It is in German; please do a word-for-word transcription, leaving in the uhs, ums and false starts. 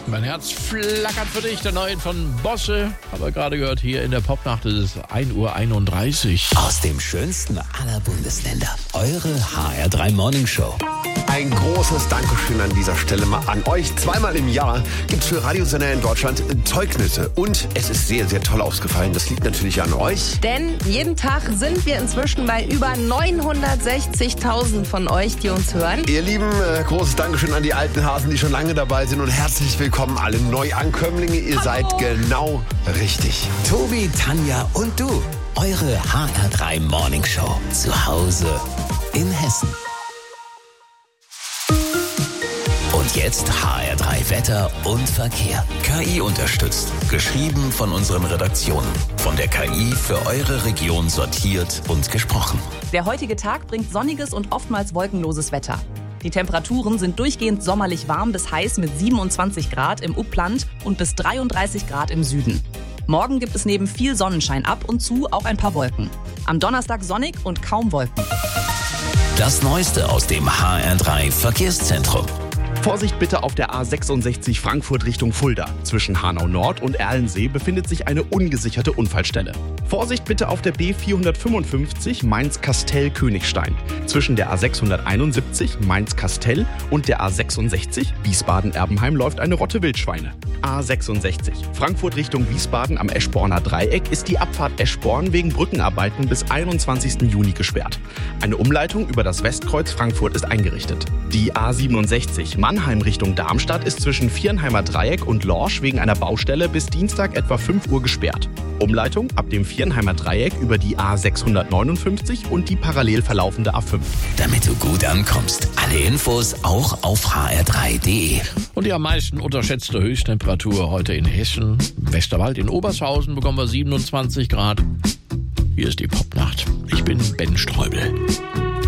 Mein Herz flackert für dich, der neuen von Bosse. Haben wir gerade gehört, hier in der Popnacht ist es ein Uhr einunddreißig. Aus dem schönsten aller Bundesländer. Eure H R drei Morning Show. Ein großes Dankeschön an dieser Stelle mal an euch. Zweimal im Jahr gibt es für Radiosender in Deutschland Zeugnisse. Und es ist sehr, sehr toll ausgefallen. Das liegt natürlich an euch. Denn jeden Tag sind wir inzwischen bei über neunhundertsechzigtausend von euch, die uns hören. Ihr Lieben, äh, großes Dankeschön an die alten Hasen, die schon lange dabei sind. Und herzlich willkommen alle Neuankömmlinge. Ihr Hallo. seid genau richtig. Tobi, Tanja und du. Eure H R drei Morning Show. Zu Hause in Hessen. Und jetzt H R drei Wetter und Verkehr. K I unterstützt. Geschrieben von unseren Redaktionen. Von der K I für eure Region sortiert und gesprochen. Der heutige Tag bringt sonniges und oftmals wolkenloses Wetter. Die Temperaturen sind durchgehend sommerlich warm bis heiß mit siebenundzwanzig Grad im Upland und bis dreiunddreißig Grad im Süden. Morgen gibt es neben viel Sonnenschein ab und zu auch ein paar Wolken. Am Donnerstag sonnig und kaum Wolken. Das Neueste aus dem H R drei Verkehrszentrum. Vorsicht bitte auf der A sechsundsechzig Frankfurt Richtung Fulda. Zwischen Hanau Nord und Erlensee befindet sich eine ungesicherte Unfallstelle. Vorsicht bitte auf der B vierhundertfünfundfünfzig Mainz-Kastell-Königstein. Zwischen der A sechshunderteinundsiebzig Mainz-Kastell und der A sechsundsechzig Wiesbaden-Erbenheim läuft eine Rotte Wildschweine. A sechsundsechzig Frankfurt Richtung Wiesbaden am Eschborner Dreieck ist die Abfahrt Eschborn wegen Brückenarbeiten bis einundzwanzigsten Juni gesperrt. Eine Umleitung über das Westkreuz Frankfurt ist eingerichtet. Die A siebenundsechzig Mannheim Richtung Darmstadt ist zwischen Viernheimer Dreieck und Lorsch wegen einer Baustelle bis Dienstag etwa fünf Uhr gesperrt. Umleitung ab dem Viernheimer Dreieck über die A sechshundertneunundfünfzig und die parallel verlaufende A fünf. Damit du gut ankommst. Alle Infos auch auf h r drei punkt d e. Und die am meisten unterschätzte Höchsttemperatur heute in Hessen. Im Westerwald in Obershausen bekommen wir siebenundzwanzig Grad. Hier ist die Popnacht. Ich bin Ben Streubel.